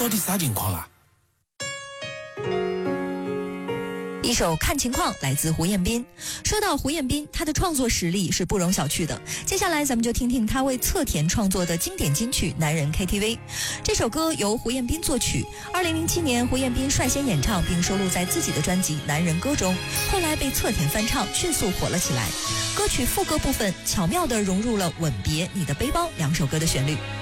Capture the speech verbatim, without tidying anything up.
到底啥情况啦？ 一首《看情况》来自胡彦斌。说到胡彦斌，他的创作实力是不容小觑的。接下来咱们就听听他为侧田创作的经典金曲《男人 K T V》。这首歌由胡彦斌作曲，二零零七年胡彦斌率先演唱并收录在自己的专辑《男人歌》中，后来被侧田翻唱，迅速火了起来。歌曲副歌部分巧妙地融入了《吻别》《你的背包》两首歌的旋律。